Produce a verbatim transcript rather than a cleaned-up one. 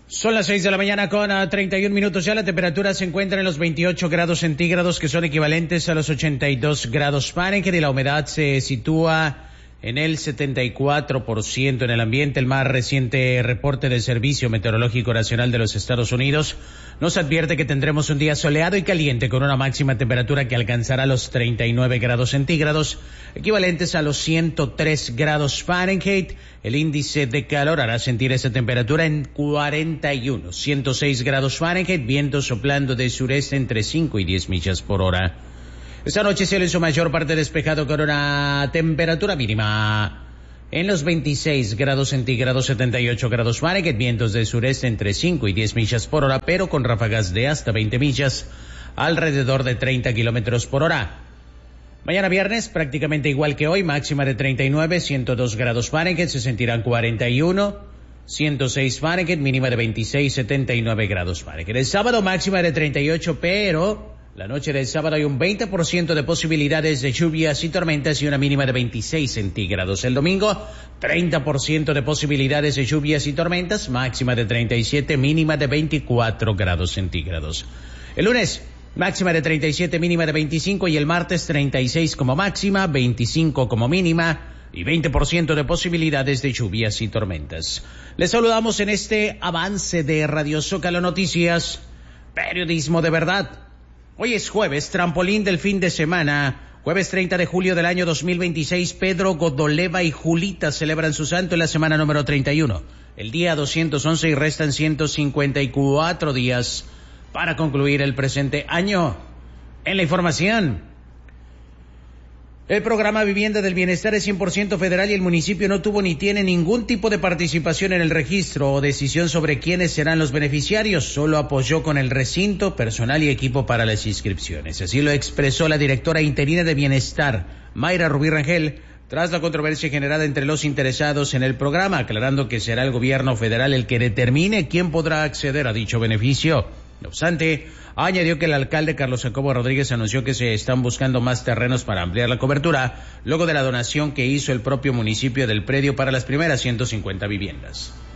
Son las seis de la mañana con uh, treinta y un minutos ya. La temperatura se encuentra en los veintiocho grados centígrados, que son equivalentes a los ochenta y dos grados Fahrenheit, y la humedad se sitúa en el setenta y cuatro por ciento en el ambiente. El más reciente reporte del Servicio Meteorológico Nacional de los Estados Unidos nos advierte que tendremos un día soleado y caliente con una máxima temperatura que alcanzará los treinta y nueve grados centígrados, equivalentes a los ciento tres grados Fahrenheit. El índice de calor hará sentir esa temperatura en cuarenta y uno, ciento seis grados Fahrenheit, viento soplando de sureste entre cinco y diez millas por hora. Esta noche cielo en su mayor parte despejado con una temperatura mínima en los veintiséis grados centígrados, setenta y ocho grados Fahrenheit, vientos del sureste entre cinco y diez millas por hora, pero con ráfagas de hasta veinte millas, alrededor de treinta kilómetros por hora. Mañana viernes, prácticamente igual que hoy, máxima de treinta y nueve, ciento dos grados Fahrenheit, se sentirán cuarenta y uno, ciento seis Fahrenheit, mínima de veintiséis, setenta y nueve grados Fahrenheit. El sábado máxima de treinta y ocho, pero la noche del sábado hay un veinte por ciento de posibilidades de lluvias y tormentas y una mínima de veintiséis centígrados. El domingo, treinta por ciento de posibilidades de lluvias y tormentas, máxima de treinta y siete, mínima de veinticuatro grados centígrados. El lunes, máxima de treinta y siete, mínima de veinticinco, y el martes treinta y seis como máxima, veinticinco como mínima y veinte por ciento de posibilidades de lluvias y tormentas. Les saludamos en este avance de Radio Zócalo Noticias, periodismo de verdad. Hoy es jueves, trampolín del fin de semana, jueves treinta de julio del año dos mil veintiséis. Pedro, Godoleva y Julita celebran su santo en la semana número treinta y uno, el día doscientos once, y restan ciento cincuenta y cuatro días para concluir el presente año. En la información, el programa Vivienda del Bienestar es cien por ciento federal y el municipio no tuvo ni tiene ningún tipo de participación en el registro o decisión sobre quiénes serán los beneficiarios. Solo apoyó con el recinto, personal y equipo para las inscripciones. Así lo expresó la directora interina de Bienestar, Mayra Rubí Rangel, tras la controversia generada entre los interesados en el programa, aclarando que será el gobierno federal el que determine quién podrá acceder a dicho beneficio. No obstante, añadió que el alcalde Carlos Jacobo Rodríguez anunció que se están buscando más terrenos para ampliar la cobertura, luego de la donación que hizo el propio municipio del predio para las primeras ciento cincuenta viviendas.